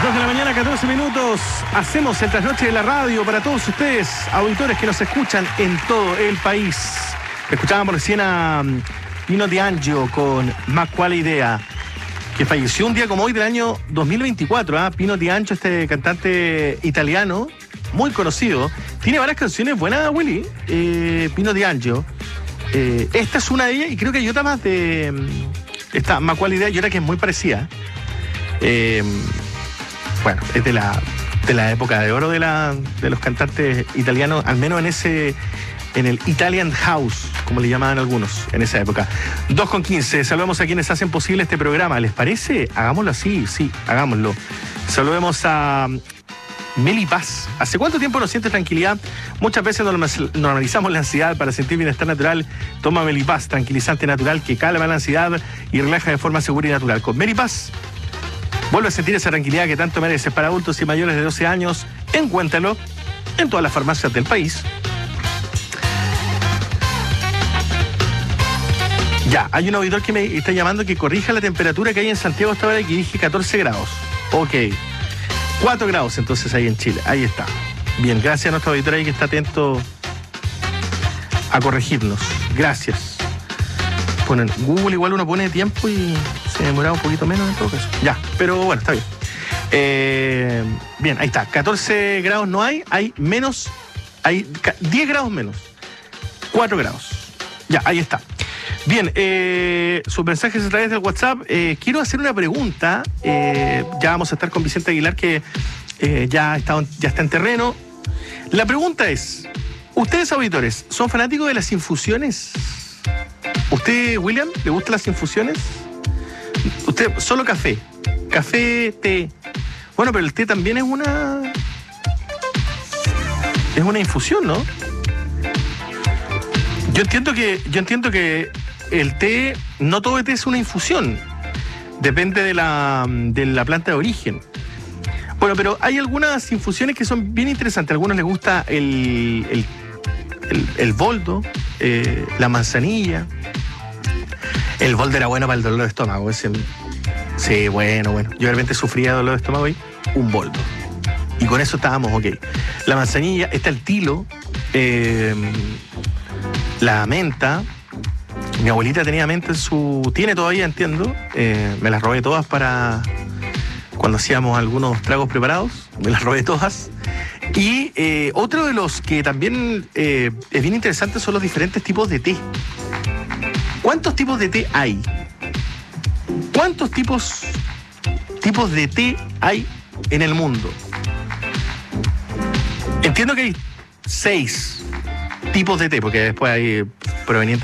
2 de la mañana, 14 minutos. Hacemos el trasnoche de la radio para todos ustedes, auditores que nos escuchan en todo el país. Escuchábamos recién a Pino D'Angio con Ma Quale Idea, que falleció un día como hoy del año 2024. Pino D'Angio, este cantante italiano, muy conocido. Tiene varias canciones buenas, Willy. Pino D'Angio. Esta es una de ellas y creo que hay otra más de... Esta Ma Quale Idea y otra que es muy parecida. Bueno, es de la época de oro de los cantantes italianos, al menos en el Italian House, como le llamaban algunos en esa época. 2:15, saludamos a quienes hacen posible este programa. ¿Les parece? Hagámoslo así, sí, hagámoslo. Saludemos a Meli Paz. ¿Hace cuánto tiempo no sientes tranquilidad? Muchas veces normalizamos la ansiedad. Para sentir bienestar natural, toma Meli Paz, tranquilizante natural que calma la ansiedad y relaja de forma segura y natural. Con Meli Paz vuelve a sentir esa tranquilidad que tanto mereces. Para adultos y mayores de 12 años, encuéntralo en todas las farmacias del país. Ya, hay un auditor que me está llamando que corrija la temperatura que hay en Santiago hasta ahora, y que dije 14 grados. Ok. 4 grados entonces ahí en Chile. Ahí está. Bien, gracias a nuestro auditor ahí que está atento a corregirnos. Gracias. Ponen Google, igual uno pone tiempo y se demora un poquito menos en todo caso. Ya, pero bueno, está bien. Bien, ahí está. 14 grados no hay menos, hay 10 grados menos. 4 grados. Ya, ahí está. Bien, sus mensajes a través del WhatsApp. Quiero hacer una pregunta. Ya vamos a estar con Vicente Aguilar, que ya está en terreno. La pregunta es, ¿ustedes, auditores, son fanáticos de las infusiones? ¿Usted, William, le gustan las infusiones? ¿Usted solo café? ¿Café, té? Bueno, pero el té también es una infusión, ¿no? Yo entiendo que el té, no todo el té es una infusión. Depende de la planta de origen. Bueno, pero hay algunas infusiones que son bien interesantes. A algunos les gusta el boldo, la manzanilla. El boldo era bueno para el dolor de estómago. Sí, bueno. Yo de repente sufría de dolor de estómago y un boldo. Y con eso estábamos ok. La manzanilla, está el tilo, la menta. Mi abuelita tenía menta tiene todavía, entiendo. Me las robé todas para cuando hacíamos algunos tragos preparados. Me las robé todas. Y otro de los que también es bien interesante son los diferentes tipos de té. ¿Cuántos tipos de té hay? ¿Cuántos tipos de té hay en el mundo? Entiendo que hay 6 tipos de té, porque después hay provenientes